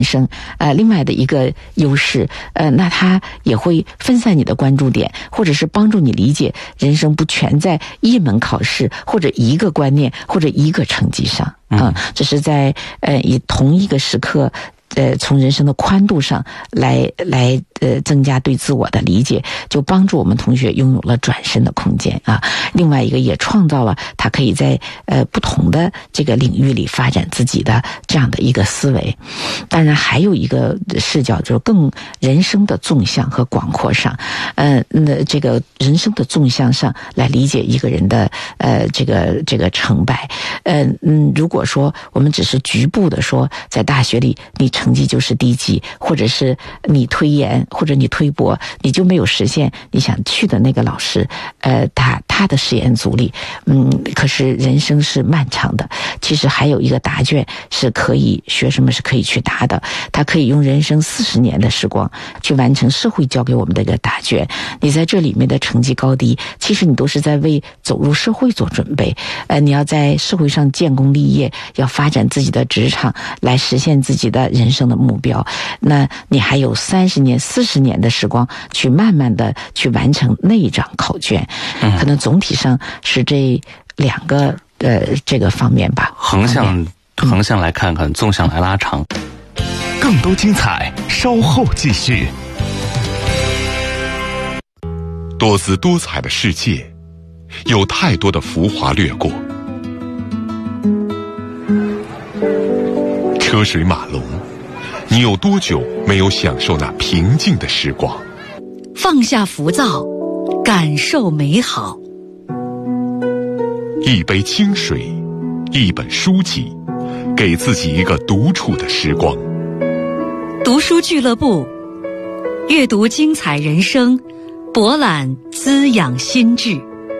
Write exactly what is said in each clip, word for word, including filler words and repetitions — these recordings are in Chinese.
生，呃，另外的一个优势，呃，那它也会分散你的关注点，或者是帮助你理解人生不全在一门考试或者一个观念或者一个成绩上啊、呃，这是在呃以同一个时刻。呃，从人生的宽度上来来呃增加对自我的理解，就帮助我们同学拥有了转身的空间啊。另外一个也创造了他可以在呃不同的这个领域里发展自己的这样的一个思维。当然还有一个视角，就是更人生的纵向和广阔上，呃，那这个人生的纵向上来理解一个人的呃这个这个成败。呃嗯，如果说我们只是局部的说，在大学里你成绩就是低级，或者是你推延或者你推博，你就没有实现你想去的那个老师，呃，他他的实验组里，嗯，可是人生是漫长的，其实还有一个答卷是可以学生们是可以去答的，他可以用人生四十年的时光去完成社会交给我们的一个答卷。你在这里面的成绩高低，其实你都是在为走入社会做准备，呃，你要在社会上建功立业，要发展自己的职场，来实现自己的人生的目标。那你还有三十年、四十年的时光，去慢慢的去完成那一张考卷。嗯，可能总体上是这两个呃这个方面吧。 横向横向来看看，纵向来拉长。 更多精彩，稍后继续。 多姿多彩的世界，有太多的浮华掠过，车水马龙，你有多久没有享受那平静的时光？ 放下浮躁，感受美好。 一杯清水，一本书籍，给自己一个独处的时光。 读书俱乐部，阅读精彩人生，博览滋养心智。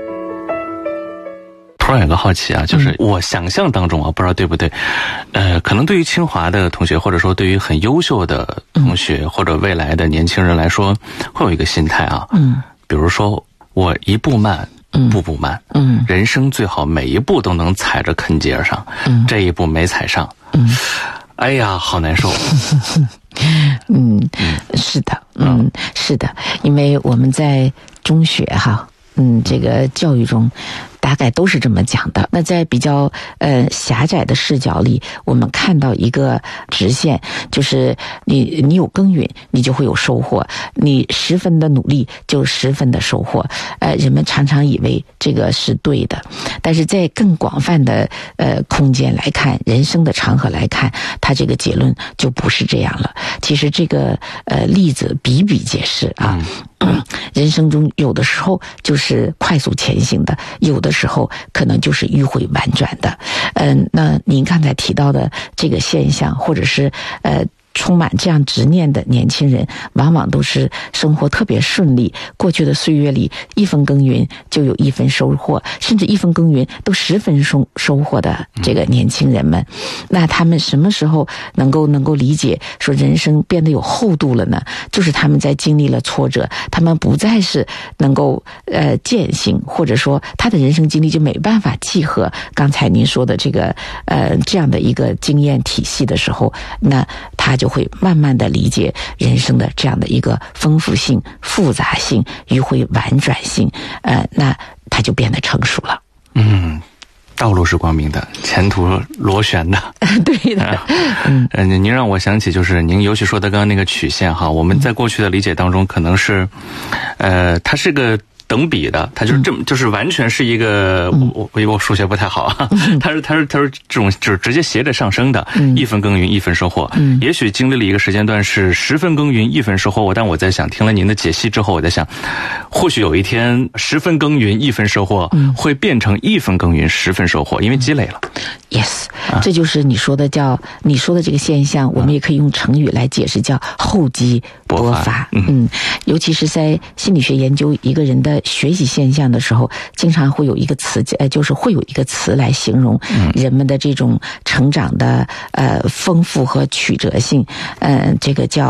突然有个好奇啊，就是我想象当中啊，不知道对不对，呃，可能对于清华的同学，或者说对于很优秀的同学，或者未来的年轻人来说，会有一个心态啊，嗯，比如说我一步慢，步步慢，嗯，人生最好每一步都能踩着坑节上，嗯，这一步没踩上，嗯，哎呀，好难受。 嗯，是的，嗯，是的，因为我们在中学哈，嗯，这个教育中大概都是这么讲的。那在比较呃狭窄的视角里，我们看到一个直线，就是你你有耕耘，你就会有收获，你十分的努力就十分的收获。呃，人们常常以为这个是对的，但是在更广泛的呃空间来看，人生的长河来看，它这个结论就不是这样了。其实这个呃例子比比皆是啊。嗯，人生中有的时候就是快速前行的，有的时候可能就是迂回婉转的。嗯，那您刚才提到的这个现象，或者是呃充满这样执念的年轻人，往往都是生活特别顺利，过去的岁月里一分耕耘就有一分收获，甚至一分耕耘都十分收收获的这个年轻人们，那他们什么时候能够能够理解说人生变得有厚度了呢？就是他们在经历了挫折，他们不再是能够呃践行，或者说他的人生经历就没办法契合刚才您说的这个呃这样的一个经验体系的时候，那他就会慢慢的理解人生的这样的一个丰富性、复杂性、迂回婉转性，呃，那他就变得成熟了。 嗯，道路是光明的，前途螺旋的。 对的。 嗯，呃，您让我想起就是您尤其说的刚刚那个曲线哈，我们在过去的理解当中可能是，呃，它是个等比的，它就是这么，就是完全是一个，嗯、我我我数学不太好啊，嗯、它是它是它是这种就是直接斜着上升的，嗯、一分耕耘一分收获。嗯、也许经历了一个时间段是十分耕耘一分收获，但我在想，听了您的解析之后，我在想，或许有一天十分耕耘一分收获，嗯、会变成一分耕耘十分收获，因为积累了。 Yes，、啊、这就是你说的叫你说的这个现象，我们也可以用成语来解释，叫厚积薄发。嗯, 嗯，尤其是在心理学研究一个人的学习现象的时候，经常会有一个词，呃，就是会有一个词来形容人们的这种成长的呃丰富和曲折性，呃，这个叫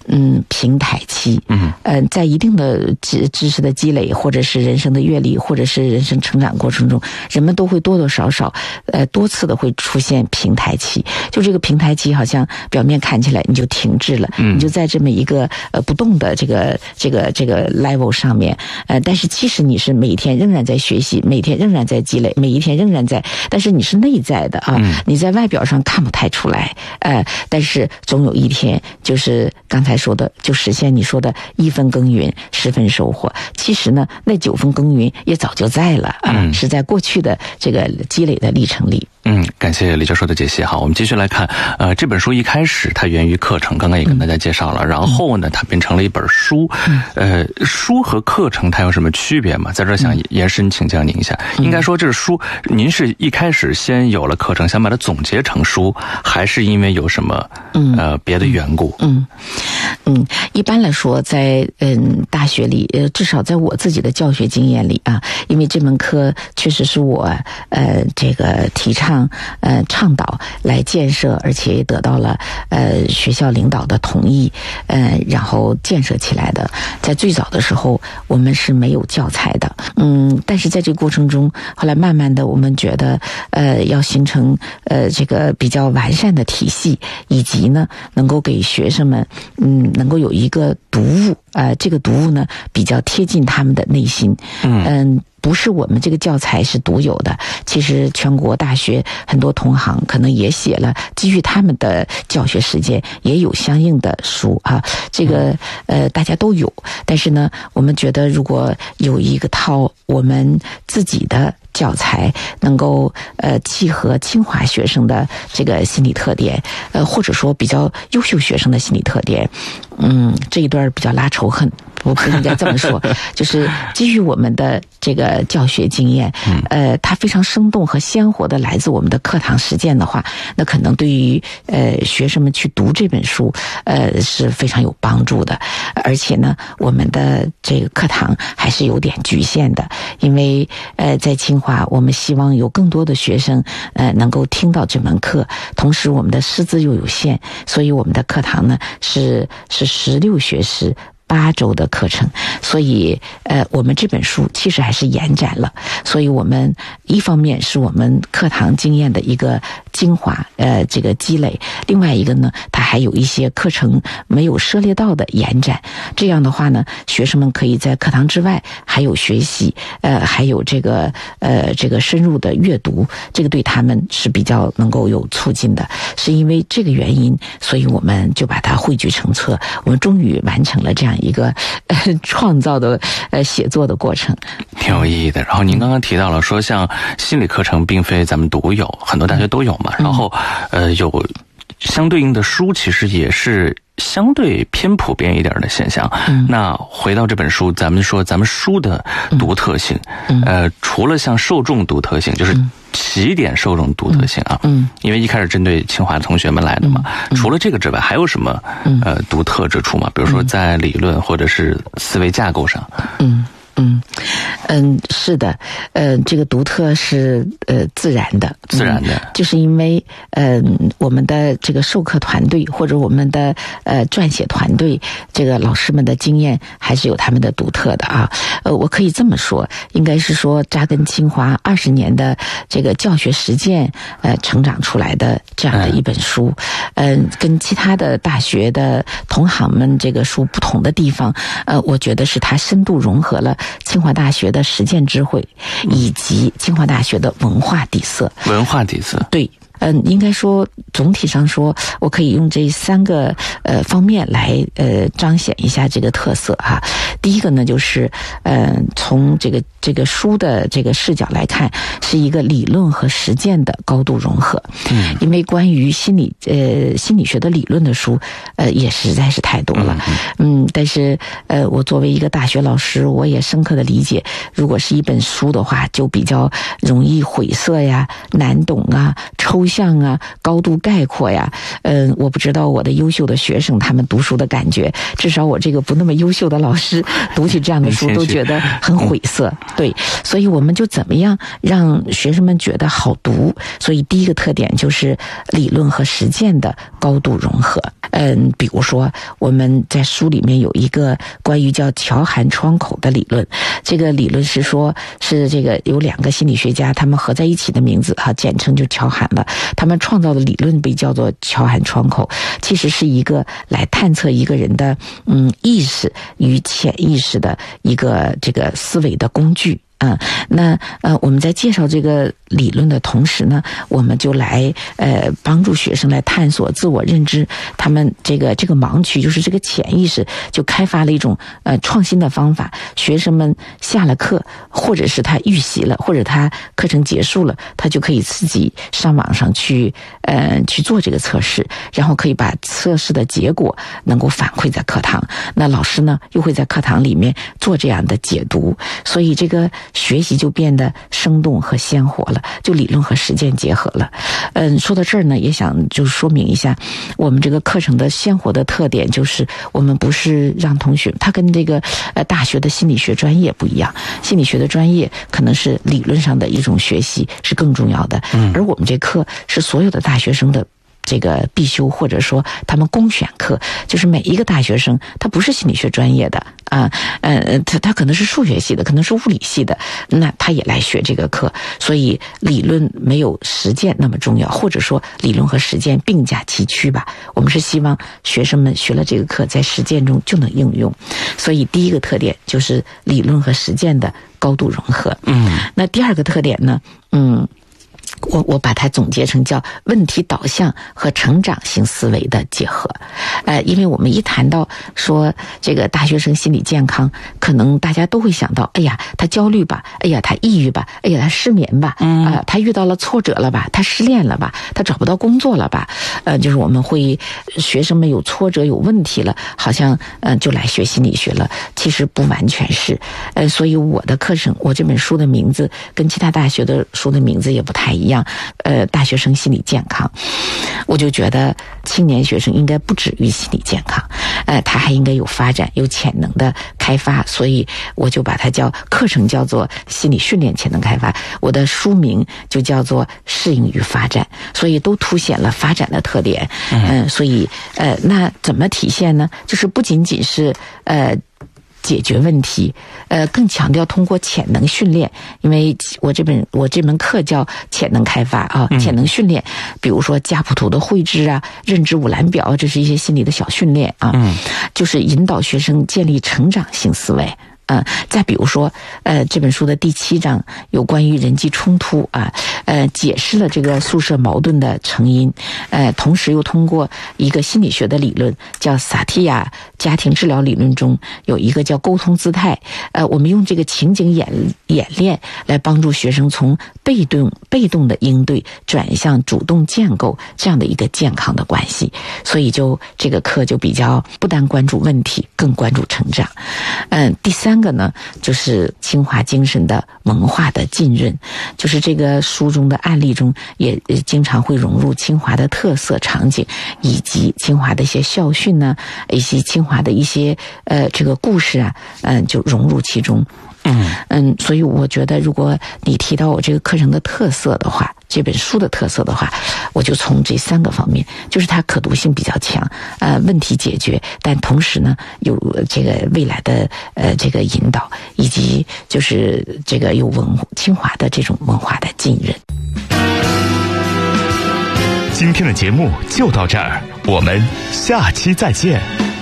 嗯平台期，嗯，呃，在一定的知知识的积累，或者是人生的阅历，或者是人生成长过程中，人们都会多多少少，呃，多次的会出现平台期。就这个平台期，好像表面看起来你就停滞了，嗯，你就在这么一个呃不动的这个这个这个 level 上面，呃，但是其实你是每天仍然在学习，每天仍然在积累，每一天仍然在，但是你是内在的啊，嗯、你在外表上看不太出来，呃，但是总有一天，就是刚才说的，就实现你说的一分耕耘十分收获。其实呢，那九分耕耘也早就在了啊，嗯、是在过去的这个积累的历程里。 嗯，感谢李教授的解析。好，我们继续来看，呃，这本书一开始它源于课程，刚刚也跟大家介绍了，嗯、然后呢，它变成了一本书。嗯、呃，书和课程它有什么区别吗？在这儿想延伸请教您一下。嗯、应该说这是书，您是一开始先有了课程，想把它总结成书，还是因为有什么呃别的缘故？ 嗯嗯，一般来说，在嗯大学里，呃，至少在我自己的教学经验里啊，因为这门课确实是我呃这个提倡。呃，倡导来建设，而且也得到了呃学校领导的同意，呃，然后建设起来的。在最早的时候，我们是没有教材的，嗯，但是在这个过程中，后来慢慢的，我们觉得呃要形成呃这个比较完善的体系，以及呢，能够给学生们嗯能够有一个读物，呃，这个读物呢比较贴近他们的内心，嗯。嗯不是我们这个教材是独有的，其实全国大学很多同行可能也写了，基于他们的教学实践也有相应的书啊，这个呃大家都有，但是呢，我们觉得如果有一个套我们自己的教材能够呃契合清华学生的这个心理特点，呃或者说比较优秀学生的心理特点，嗯，这一段比较拉仇恨。我不应该这么说，就是基于我们的这个教学经验，呃，它非常生动和鲜活的来自我们的课堂实践的话，那可能对于呃学生们去读这本书，呃是非常有帮助的。而且呢，我们的这个课堂还是有点局限的，因为呃在清华，我们希望有更多的学生呃能够听到这门课，同时我们的师资又有限，所以我们的课堂呢是是十六学时。八周的课程，所以呃，我们这本书其实还是延展了。所以我们一方面是我们课堂经验的一个精华，呃，这个积累；另外一个呢，它还有一些课程没有涉猎到的延展。这样的话呢，学生们可以在课堂之外还有学习，呃，还有这个呃这个深入的阅读，这个对他们是比较能够有促进的。是因为这个原因，所以我们就把它汇聚成册，我们终于完成了这样一个呃创造的呃写作的过程， 挺有意义的。然后您刚刚提到了说，像心理课程并非咱们独有，很多大学都有嘛。然后呃有相对应的书，其实也是相对偏普遍一点的现象。嗯、那回到这本书，咱们说咱们书的独特性，嗯、呃，除了像受众独特性，就是起点受众独特性啊，嗯，因为一开始针对清华的同学们来的嘛，嗯、除了这个之外，还有什么呃独特之处吗？比如说在理论或者是思维架构上， 嗯。嗯嗯，是的，呃，这个独特是呃自然的， 自然的， 嗯、就是因为嗯、呃，我们的这个授课团队或者我们的呃撰写团队，这个老师们的经验还是有他们的独特的啊。呃，我可以这么说，应该是说扎根清华二十年的这个教学实践呃成长出来的这样的一本书，嗯、呃，跟其他的大学的同行们这个书不同的地方，呃，我觉得是它深度融合了清华大学的实践智慧，以及清华大学的文化底色。 文化底色， 对。嗯，应该说总体上说，我可以用这三个呃方面来呃彰显一下这个特色哈。第一个呢，就是呃从这个这个书的这个视角来看，是一个理论和实践的高度融合。嗯，因为关于心理呃心理学的理论的书呃也实在是太多了。嗯，但是呃我作为一个大学老师，我也深刻的理解，如果是一本书的话，就比较容易晦涩呀、难懂啊、抽象。 象啊、高度概括呀。嗯、呃，我不知道我的优秀的学生他们读书的感觉，至少我这个不那么优秀的老师读起这样的书都觉得很晦涩。对，所以我们就怎么样让学生们觉得好读？所以第一个特点就是理论和实践的高度融合。嗯，比如说我们在书里面有一个关于叫乔涵窗口的理论，这个理论是说是这个有两个心理学家他们合在一起的名字哈，简称就乔涵了。他们创造的理论被叫做乔涵窗口，其实是一个来探测一个人的嗯意识与潜意识的一个这个思维的工具。嗯，那呃，我们在介绍这个理论的同时呢，我们就来呃帮助学生来探索自我认知，他们这个这个盲区就是这个潜意识，就开发了一种呃创新的方法。学生们下了课，或者是他预习了，或者他课程结束了，他就可以自己上网上去呃去做这个测试，然后可以把测试的结果能够反馈在课堂。那老师呢又会在课堂里面做这样的解读，所以这个学习就变得生动和鲜活了，就理论和实践结合了。嗯，说到这儿呢，也想就说明一下，我们这个课程的鲜活的特点就是，我们不是让同学，他跟这个呃大学的心理学专业不一样，心理学的专业可能是理论上的一种学习是更重要的，嗯，而我们这课是所有的大学生的这个必修，或者说他们公选课，就是每一个大学生他不是心理学专业的啊，呃，他他可能是数学系的，可能是物理系的，那他也来学这个课，所以理论没有实践那么重要，或者说理论和实践并驾齐驱吧。我们是希望学生们学了这个课，在实践中就能应用。所以第一个特点就是理论和实践的高度融合。嗯，那第二个特点呢，嗯。我我把它总结成叫问题导向和成长性思维的结合。呃，因为我们一谈到说这个大学生心理健康，可能大家都会想到，哎呀，他焦虑吧，哎呀，他抑郁吧，哎呀，他失眠吧，嗯，呃，他遇到了挫折了吧，他失恋了吧，他找不到工作了吧，呃，就是我们会学生们有挫折有问题了，好像呃就来学心理学了，其实不完全是。呃，所以我的课程，我这本书的名字跟其他大学的书的名字也不太一样。呃，大学生心理健康，我就觉得青年学生应该不止于心理健康，呃，他还应该有发展、有潜能的开发，所以我就把它叫课程叫做心理训练潜能开发，我的书名就叫做适应与发展，所以都凸显了发展的特点。嗯、呃，所以呃，那怎么体现呢？就是不仅仅是呃。解决问题，呃，更强调通过潜能训练，因为我这本我这门课叫潜能开发啊，潜能训练，比如说家谱图的绘制啊，认知五栏表，这是一些心理的小训练啊，嗯，就是引导学生建立成长性思维。呃，再比如说，呃，这本书的第七章有关于人际冲突啊，呃，解释了这个宿舍矛盾的成因，呃，同时又通过一个心理学的理论，叫萨提亚家庭治疗理论中有一个叫沟通姿态，呃，我们用这个情景演演练来帮助学生从被动被动的应对转向主动建构这样的一个健康的关系，所以就这个课就比较不单关注问题，更关注成长。嗯、呃，第三。三个呢，就是清华精神的文化的浸润，就是这个书中的案例中也经常会融入清华的特色场景，以及清华的一些校训呢，以及清华的一些呃这个故事啊，嗯、呃，就融入其中。嗯嗯，所以我觉得，如果你提到我这个课程的特色的话，这本书的特色的话，我就从这三个方面，就是它可读性比较强，呃，问题解决，但同时呢，有这个未来的呃这个引导，以及就是这个有文清华的这种文化的浸润。 今天的节目就到这儿，我们下期再见。